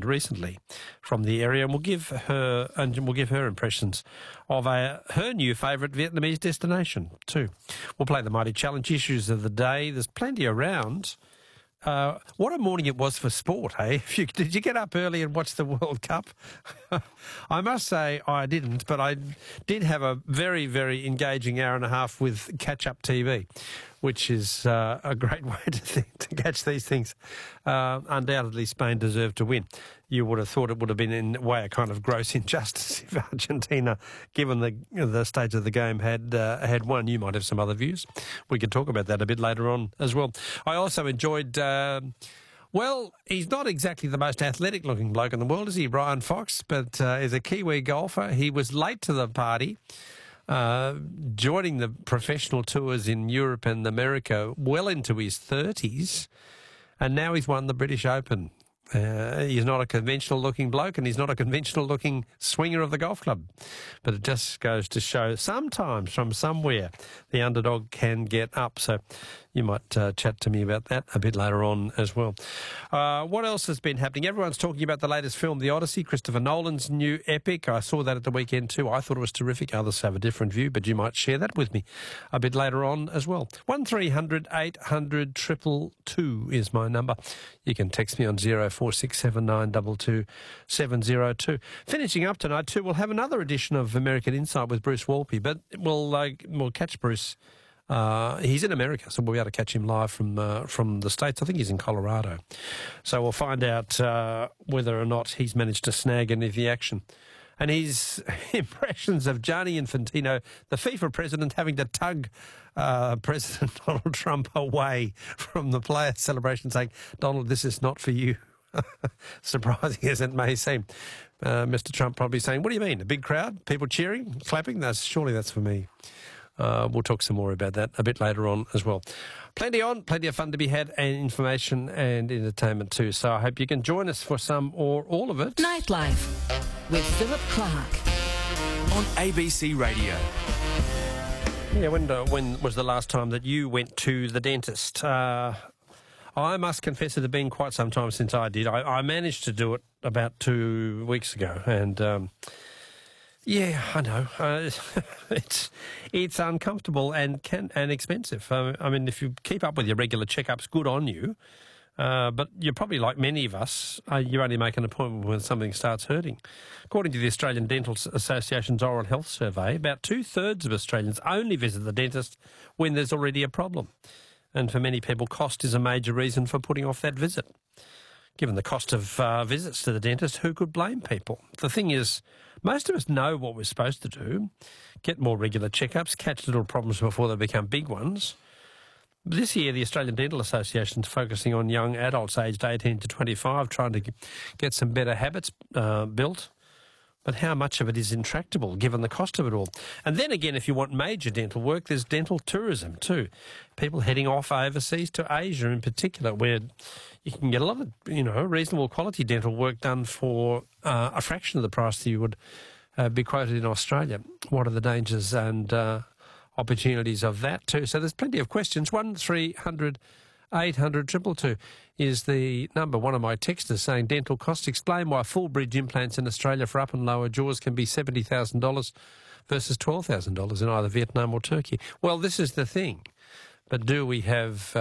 recently from the area, and we'll give her impressions of her new favourite Vietnamese destination too. We'll play the Mighty Challenge issues of the day. There's plenty around. What a morning it was for sport, hey? Did you get up early and watch the World Cup? I must say I didn't, but I did have a very, very engaging hour and a half with catch-up TV, which is a great way to catch these things. Undoubtedly, Spain deserved to win. You would have thought it would have been, in a way, a kind of gross injustice if Argentina, given the stage of the game, had won. You might have some other views. We can talk about that a bit later on as well. I also enjoyed... well, he's not exactly the most athletic-looking bloke in the world, is he, Ryan Fox? But he's a Kiwi golfer. He was late to the party, joining the professional tours in Europe and America well into his 30s, and now he's won the British Open. He's not a conventional-looking bloke, and he's not a conventional-looking swinger of the golf club. But it just goes to show sometimes from somewhere the underdog can get up. So you might chat to me about that a bit later on as well. What else has been happening? Everyone's talking about the latest film, The Odyssey, Christopher Nolan's new epic. I saw that at the weekend too. I thought it was terrific. Others have a different view, but you might share that with me a bit later on as well. 1300 800 222 is my number. You can text me on 0467 922 702. Finishing up tonight too, we'll have another edition of American Insight with Bruce Walpy, but we'll catch Bruce. He's in America, so we'll be able to catch him live from the States. I think he's in Colorado. So we'll find out whether or not he's managed to snag any of the action. And his impressions of Gianni Infantino, the FIFA president, having to tug President Donald Trump away from the player celebration, saying, "Donald, this is not for you." Surprising as it may seem. Mr. Trump probably saying, "What do you mean? A big crowd? People cheering, clapping? Surely that's for me." We'll talk some more about that a bit later on as well. Plenty of fun to be had, and information and entertainment too. So I hope you can join us for some or all of it. Nightlife with Philip Clark on ABC Radio. Yeah, when was the last time that you went to the dentist? I must confess it had been quite some time since I did. I managed to do it about 2 weeks ago, and yeah, I know it's uncomfortable and expensive. I mean, if you keep up with your regular checkups, good on you. But you're probably like many of us. You only make an appointment when something starts hurting. According to the Australian Dental Association's Oral Health Survey, about 2/3 of Australians only visit the dentist when there's already a problem. And for many people, cost is a major reason for putting off that visit. Given the cost of visits to the dentist, who could blame people? The thing is, most of us know what we're supposed to do. Get more regular checkups, catch little problems before they become big ones. This year, the Australian Dental Association is focusing on young adults aged 18 to 25, trying to get some better habits built. But how much of it is intractable, given the cost of it all? And then again, if you want major dental work, there's dental tourism too. People heading off overseas to Asia in particular, where you can get a lot of, reasonable quality dental work done for a fraction of the price that you would be quoted in Australia. What are the dangers and opportunities of that too? So there's plenty of questions. 1300 800 222 is the number. One of my texters saying dental costs explain why full bridge implants in Australia for up and lower jaws can be $70,000 versus $12,000 in either Vietnam or Turkey. Well, this is the thing. But do we have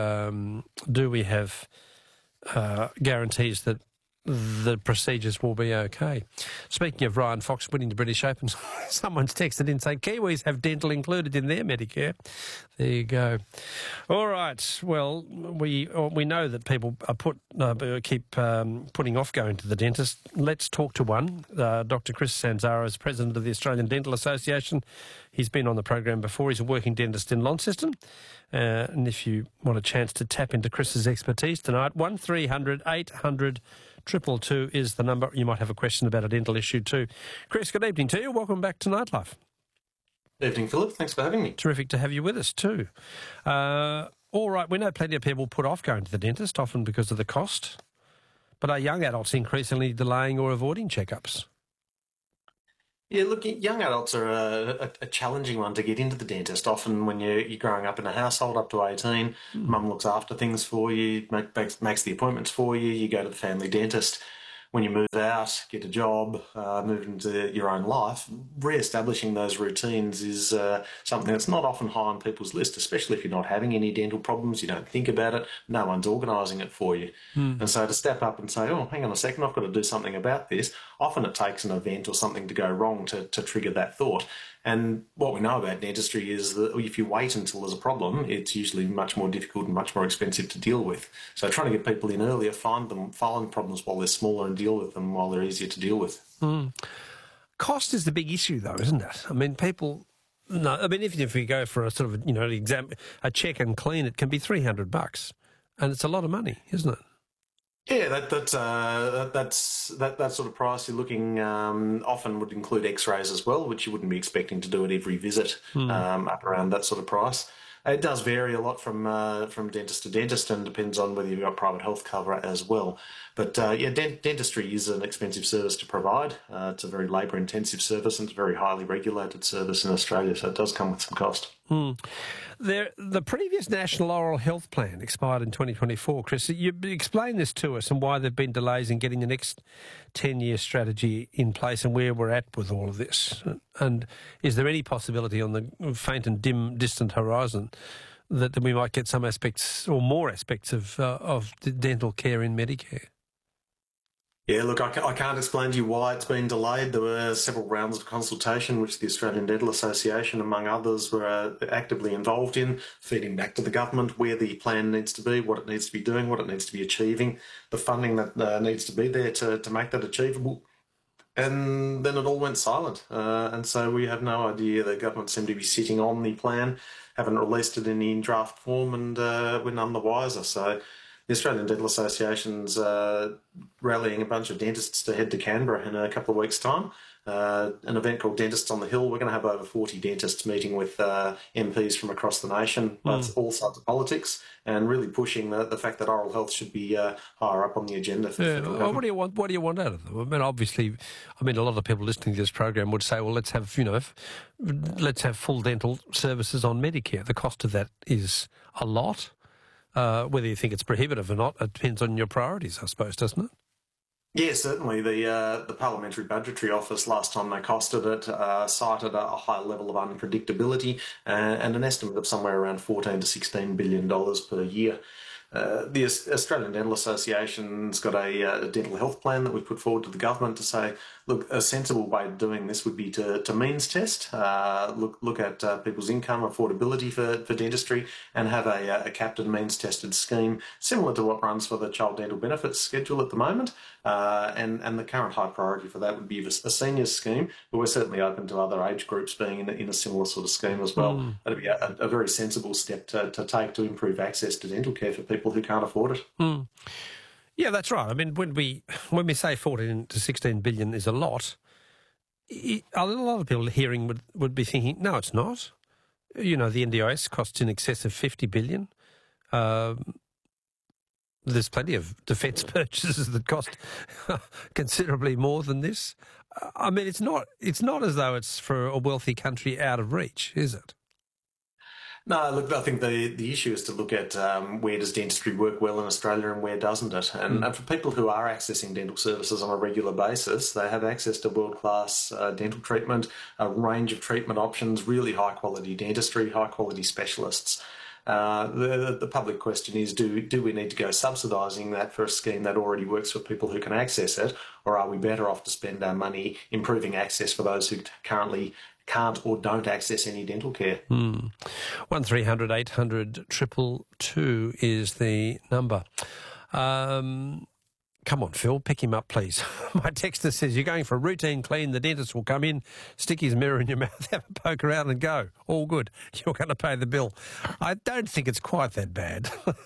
guarantees that the procedures will be okay? Speaking of Ryan Fox winning the British Open, someone's texted in saying Kiwis have dental included in their Medicare. There you go. All right. Well, we know that people keep putting off going to the dentist. Let's talk to one. Dr. Chris Sanzaro is president of the Australian Dental Association. He's been on the program before. He's a working dentist in Launceston. And if you want a chance to tap into Chris's expertise tonight, 1300 800 222 is the number. You might have a question about a dental issue too. Chris, good evening to you. Welcome back to Nightlife. Good evening, Philip. Thanks for having me. Terrific to have you with us too. All right, we know plenty of people put off going to the dentist, often because of the cost. But are young adults increasingly delaying or avoiding checkups? Yeah, look, young adults are a challenging one to get into the dentist. Often when you're growing up in a household up to 18, mum looks after things for you, makes the appointments for you, you go to the family dentist. when you move out, get a job, move into your own life, re-establishing those routines is something that's not often high on people's list, especially if you're not having any dental problems, you don't think about it, no one's organising it for you. And so to step up and say, oh, hang on a second, I've got to do something about this, often it takes an event or something to go wrong to trigger that thought. And what we know about dentistry is that if you wait until there's a problem, it's usually much more difficult and much more expensive to deal with. So trying to get people in earlier, find problems while they're smaller and deal with them while they're easier to deal with. Cost is the big issue, though, isn't it? I mean, people... No, I mean, even if we go for a sort of, a check and clean, it can be $300, and it's a lot of money, isn't it? Yeah, that sort of price you're looking often would include X-rays as well, which you wouldn't be expecting to do at every visit, up around that sort of price. It does vary a lot from dentist to dentist and depends on whether you've got private health cover as well. But dentistry is an expensive service to provide. It's a very labour-intensive service and it's a very highly regulated service in Australia, so it does come with some cost. The previous National Oral Health Plan expired in 2024. Chris, you explain this to us and why there have been delays in getting the next 10-year strategy in place and where we're at with all of this. And is there any possibility on the faint and dim, distant horizon that we might get some aspects or more aspects of dental care in Medicare? Yeah, look, I can't explain to you why it's been delayed. There were several rounds of consultation, which the Australian Dental Association, among others, were actively involved in, feeding back to the government where the plan needs to be, what it needs to be doing, what it needs to be achieving, the funding that needs to be there to make that achievable. And then it all went silent. And so we have no idea. The government seemed to be sitting on the plan, haven't released it in draft form, and we're none the wiser. So the Australian Dental Association's rallying a bunch of dentists to head to Canberra in a couple of weeks' time. An event called Dentists on the Hill. We're going to have over 40 dentists meeting with MPs from across the nation, all sides of politics, and really pushing the fact that oral health should be higher up on the agenda for federal government. What do you want out of them? I mean, obviously, a lot of people listening to this program would say, well, let's have full dental services on Medicare. The cost of that is a lot. Whether you think it's prohibitive or not, it depends on your priorities, I suppose, doesn't it? Yeah, certainly. The Parliamentary Budgetary Office, last time they costed it, cited a high level of unpredictability and an estimate of somewhere around $14 to $16 billion per year. The Australian Dental Association's got a dental health plan that we put forward to the government to say, look, a sensible way of doing this would be to means test, look at people's income, affordability for dentistry, and have a capped and means tested scheme similar to what runs for the Child Dental Benefits Schedule at the moment. And the current high priority for that would be a seniors scheme, but we're certainly open to other age groups being in a similar sort of scheme as well. That'd be a very sensible step to take to improve access to dental care for people who can't afford it. Yeah, that's right. I mean, when we say 14 to 16 billion is a lot, a lot of people hearing would be thinking, no, it's not. The NDIS costs in excess of 50 billion. There's plenty of defence purchases that cost considerably more than this. I mean, it's not as though it's for a wealthy country out of reach, is it? No, look, I think the issue is to look at where does dentistry work well in Australia and where doesn't it. And for people who are accessing dental services on a regular basis, they have access to world-class dental treatment, a range of treatment options, really high-quality dentistry, high-quality specialists. The public question is, do we need to go subsidising that for a scheme that already works for people who can access it, or are we better off to spend our money improving access for those who currently can't or don't access any dental care? 1300 800 222 is the number. Come on, Phil, pick him up, please. My texter says, you're going for a routine clean, the dentist will come in, stick his mirror in your mouth, have a poke around and go. All good. You're going to pay the bill. I don't think it's quite that bad.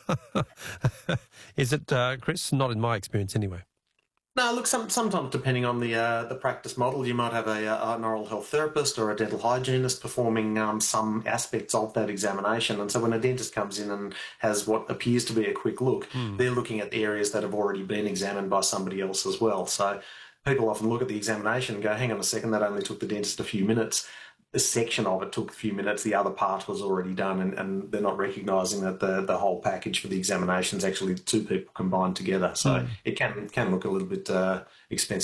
Is it, Chris? Not in my experience anyway. No, look, sometimes depending on the practice model, you might have an oral health therapist or a dental hygienist performing some aspects of that examination. And so when a dentist comes in and has what appears to be a quick look, they're looking at areas that have already been examined by somebody else as well. So people often look at the examination and go, hang on a second, that only took the dentist a few minutes. a section of it took a few minutes, the other part was already done, and they're not recognising that the whole package for the examination is actually two people combined together. So it can look a little bit expensive